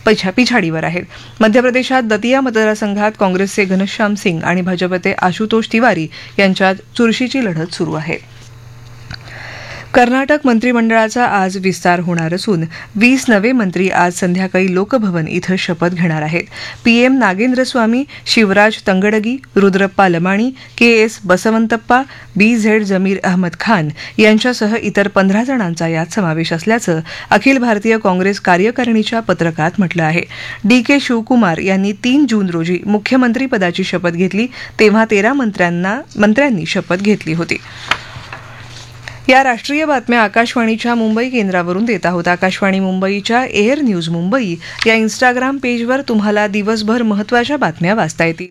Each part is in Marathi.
पिछाडीवर आहेत. मध्य प्रदेशात दतिया मतदारसंघात काँग्रेसचे घनश्याम सिंग आणि भाजपचे आशुतोष तिवारी यांच्यात चुरशीची लढत सुरू आहे. कर्नाटक मंत्रिमंडळाचा आज विस्तार होणार असून 20 नवे मंत्री आज संध्याकाळी लोकभवन इथं शपथ घेणार आहेत. पीएम नागेंद्र स्वामी, शिवराज तंगडगी, रुद्रप्पा लमाणी, KS बसवंतप्पा, BZ जमीर अहमद खान यांच्यासह इतर 15 जणांचा यात समावेश असल्याचं अखिल भारतीय काँग्रेस कार्यकारिणीच्या पत्रकात म्हटलं आहे. DK शिवकुमार यांनी 3 जून रोजी मुख्यमंत्रीपदाची शपथ घेतली तेव्हा 13 मंत्र्यांनी शपथ घेतली होती. या राष्ट्रीय बातम्या आकाशवाणीच्या मुंबई केंद्रावरून देत आहोत. आकाशवाणी मुंबईच्या एअर न्यूज मुंबई या इंस्टाग्राम पेजवर तुम्हाला दिवसभर महत्त्वाच्या बातम्या वाचता येतील.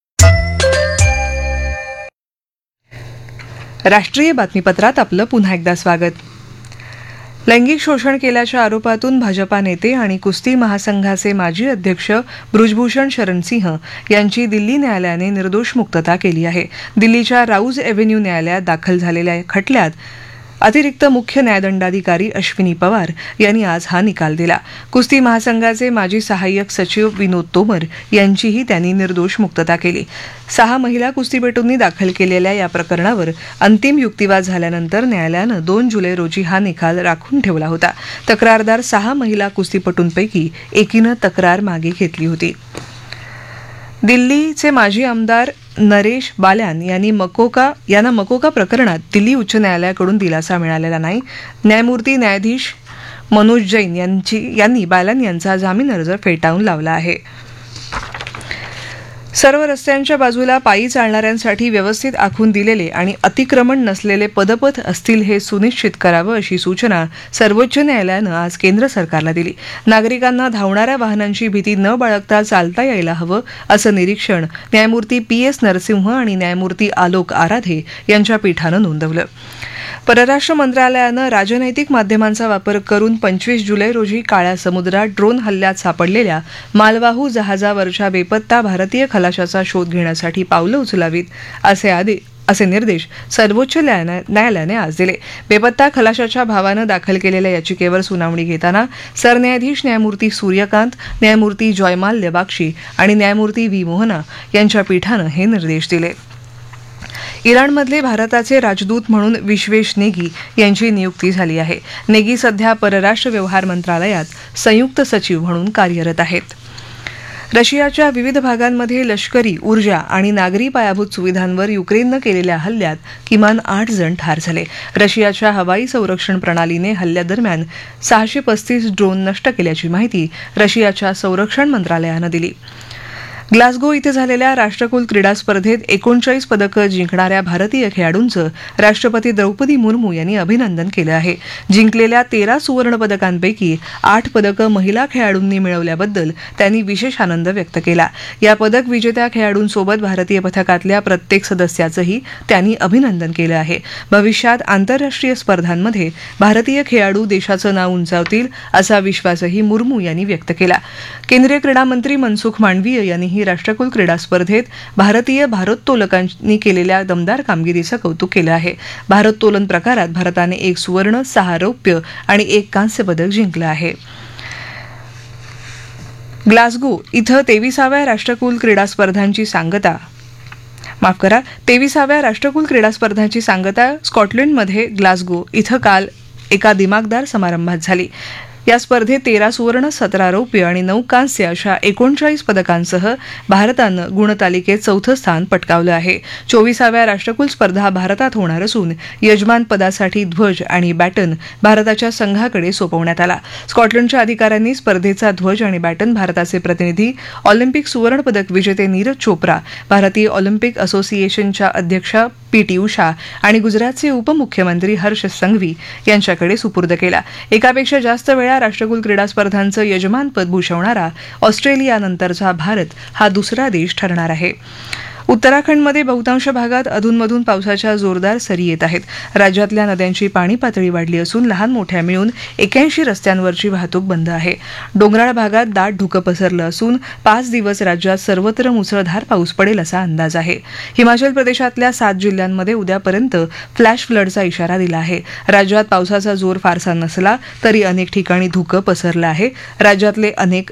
राष्ट्रीय बातमीपत्रात आपलं पुन्हा एकदा स्वागत. लैंगिक शोषण केल्याच्या आरोपातून भाजपा नेते आणि कुस्ती महासंघाचे माजी अध्यक्ष बृजभूषण शरण सिंह यांची दिल्ली न्यायालयाने निर्दोष मुक्तता केली आहे. दिल्लीच्या राऊज एव्हेन्यू न्यायालयात दाखल झालेल्या खटल्यात अतिरिक्त मुख्य न्यायदंडाधिकारी अश्विनी पवार यांनी आज हा निकाल दिला. कुस्ती महासंघाचे माजी सहाय्यक सचिव विनोद तोमर यांचीही त्यांनी निर्दोष मुक्तता केली. 6 महिला कुस्तीपटूंनी दाखल केलेल्या या प्रकरणावर अंतिम युक्तिवाद झाल्यानंतर न्यायालयानं 2 जुलै रोजी हा निकाल राखून ठेवला होता. तक्रारदार 6 महिला कुस्तीपटूंपैकी एकीनं तक्रार मागे घेतली होती. दिल्लीचे माजी आमदार नरेश बाल्यान यांना मकोका प्रकरणात दिल्ली उच्च न्यायालयाकडून दिलासा मिळालेला नाही. न्यायधीश मनोज जैन यांनी बाल्यान यांचा जामीन अर्ज फेटाळून लावला आहे. सर्व रस्त्यांच्या बाजूला पायी चालणाऱ्यांसाठी व्यवस्थित आखून दिलेले आणि अतिक्रमण नसलेले पदपथ असतील हे सुनिश्चित करावं अशी सूचना सर्वोच्च न्यायालयानं आज केंद्र सरकारला दिली. नागरिकांना धावणाऱ्या वाहनांची भीती न बाळगता चालता यायला हवं असं निरीक्षण न्यायमूर्ती PS नरसिंह आणि न्यायमूर्ती आलोक आराधे यांच्या पीठानं नोंदवलं. परराष्ट्र मंत्रालयानं राजनैतिक माध्यमांचा वापर करून 25 जुलै रोजी काळ्या समुद्रात ड्रोन हल्ल्यात सापडलेल्या मालवाहू जहाजावरच्या बेपत्ता भारतीय खलाशाचा शोध घेण्यासाठी पावलं उचलावीत असे निर्देश सर्वोच्च न्यायालयाने आज दिले. बेपत्ता खलाशाच्या भावानं दाखल केलेल्या याचिकेवर सुनावणी घेताना सरन्यायाधीश न्यायमूर्ती सूर्यकांत, न्यायमूर्ती जयमाल्य बाक्षी आणि न्यायमूर्ती V मोहना यांच्या पीठानं हे निर्देश दिले. इराणमधले भारताचे राजदूत म्हणून विश्वेश नेगी यांची नियुक्ती झाली आहे. नेगी सध्या परराष्ट्र व्यवहार मंत्रालयात संयुक्त सचिव म्हणून कार्यरत आहेत. रशियाच्या विविध भागांमध्ये लष्करी, ऊर्जा आणि नागरी पायाभूत सुविधांवर युक्रेननं केलेल्या हल्ल्यात किमान 8 जण ठार झाले. रशियाच्या हवाई संरक्षण प्रणालीने हल्ल्यादरम्यान 635 ड्रोन नष्ट केल्याची माहिती रशियाच्या संरक्षण मंत्रालयानं दिली. ग्लासगो इथे झालेल्या राष्ट्रकुल क्रीडा स्पर्धेत 39 पदकं जिंकणाऱ्या भारतीय खेळाडूंचं राष्ट्रपती द्रौपदी मुर्मू यांनी अभिनंदन केलं आहे. जिंकलेल्या 13 सुवर्ण पदकांपैकी 8 पदकं महिला खेळाडूंनी मिळवल्याबद्दल त्यांनी विशेष आनंद व्यक्त केला. या पदक विजेत्या खेळाडूंसोबत भारतीय पथकातल्या प्रत्येक सदस्याचंही त्यांनी अभिनंदन केलं आहे. भविष्यात आंतरराष्ट्रीय स्पर्धांमध्ये भारतीय खेळाडू देशाचं नाव उंचावतील असा विश्वासही मुर्मू यांनी व्यक्त केला. केंद्रीय क्रीडा मंत्री मनसुख मांडवीय यांनीही राष्ट्रकुल क्रीडा स्पर्धेत भारतीय भारोत्तोलकांनी केलेल्या दमदार कामगिरीचं कौतुक केलं आहे. भारोत्तोलन प्रकारात भारताने 1 सुवर्ण, 6 रौप्य आणि 1 कांस्य पदक जिंकलं आहे. ग्लासगो इथं 23व्या राष्ट्रकुल क्रीडा स्पर्धांची सांगता स्कॉटलंडमध्ये ग्लासगो इथं काल एका दिमागदार समारंभात झाली. या स्पर्धेत 13 सुवर्ण, 17 रौप्य आणि 9 कांस्य अशा 39 पदकांसह भारतानं गुणतालिकेत 4थं स्थान पटकावलं आहे. 24व्या राष्ट्रकुल स्पर्धा भारतात होणार असून यजमान पदासाठी ध्वज आणि बॅटन भारताच्या संघाकडे सोपवण्यात आला. स्कॉटलंडच्या अधिकाऱ्यांनी स्पर्धेचा ध्वज आणि बॅटन भारताचे प्रतिनिधी, ऑलिम्पिक सुवर्णपदक विजेते नीरज चोप्रा, भारतीय ऑलिम्पिक असोसिएशनच्या अध्यक्षा PT उषा आणि गुजरातचे उपमुख्यमंत्री हर्ष संघवी यांच्याकडे सुपूर्द केला. एकापेक्षा जास्त वेळा राष्ट्रकुल क्रीडा स्पर्धांचं यजमानपद भूषवणारा ऑस्ट्रेलियानंतरचा भारत हा दुसरा देश ठरणार आहे. उत्तराखंडमध्ये बहुतांश भागात अधूनमधून पावसाच्या जोरदार सरी येत आहेत. राज्यातल्या नद्यांची पाणी पातळी वाढली असून लहान मोठ्या मिळून 81 रस्त्यांवरची वाहतूक बंद आहे. डोंगराळ भागात दाट धुकं पसरलं असून 5 दिवस राज्यात सर्वत्र मुसळधार पाऊस पडेल असा अंदाज आहे. हिमाचल प्रदेशातल्या 7 जिल्ह्यांमध्ये उद्यापर्यंत फ्लॅश फ्लडचा इशारा दिला आहे. राज्यात पावसाचा जोर फारसा नसला तरी अनेक ठिकाणी धुकं पसरलं आहे. राज्यातले अनेक